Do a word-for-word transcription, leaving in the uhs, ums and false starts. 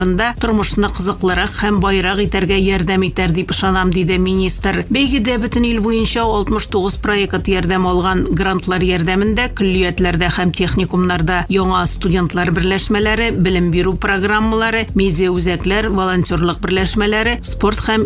тормышны кызыклырак һәм байрак итәргә ярдәм итәр дип ышанам, диде министр. Бәйгедә бөтен ил буенча алтмыш тугыз проект ярдәм алган. Грантлар ярдәмендә көллиятләрдә һәм техникумнарда яңа студентлар берләшмәләре, белем бирү программалары, медиа үзәкләр, волонтерлык берләшмәләре, спорт һәм